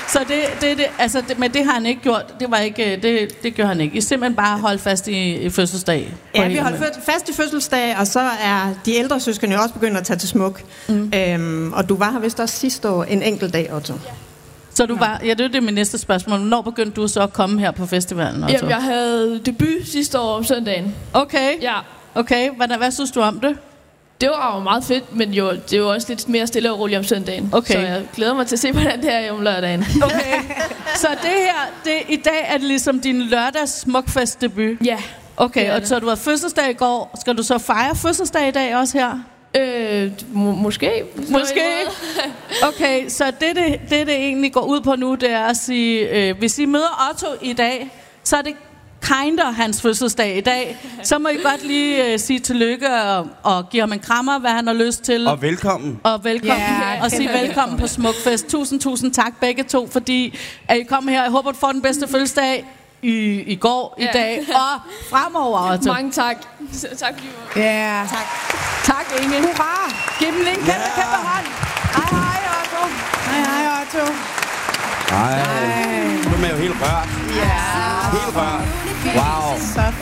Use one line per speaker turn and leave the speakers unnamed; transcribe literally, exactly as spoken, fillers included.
Så det, det, det, altså det, men det har han ikke gjort. Det var ikke, det, det gjorde han ikke. I simpelthen bare holdt fast i, i fødselsdag.
Ja, vi holdt fast i fødselsdag, og så er de ældre søskende jo også begyndt at tage til Smuk. Mm. Øhm, og du var her vist også sidste år en enkelt dag, Otto. Ja.
Så du var, ja, det er det min næste spørgsmål. Hvornår begyndte du så at komme her på festivalen, Otto?
Jamen, jeg havde debut sidste år om søndagen.
Okay.
Ja.
Okay, hvad, hvad synes du om det?
Det var jo meget fedt, men jo, det er jo også lidt mere stille og roligt om søndagen.
Okay.
Så jeg glæder mig til at se, hvordan det er om lørdagen.
Okay. Så det her, det, i dag er det ligesom din lørdags Smukfest debut?
Ja.
Okay, og så du har fødselsdag i går. Skal du så fejre fødselsdag i dag også her?
Øh, må, måske.
Måske. Okay, så det det, det, det egentlig går ud på nu, det er at sige, øh, hvis I møder Otto i dag, så er det kinder hans fødselsdag i dag. Så må I godt lige øh, sige tillykke og, og give ham en krammer, hvad han har lyst til.
Og velkommen.
Og velkommen.
Yeah.
Og sige velkommen på Smukfest. Tusind, tusind tak begge to, fordi at I kom her. Jeg håber, du får den bedste fødselsdag i, i går, ja. i dag og fremover. Otto.
Mange tak. Tak fordi du var.
Ja. Tak.
Tak, Inge.
Hurra!
Giv dem lige en kæmpe,
Ja.
kæmpe hånd. Hej, hej, Otto.
Hej, hej, Otto.
Nej, nu er man jo helt rørt.
Ja.
Helt rørt. Wow.
Så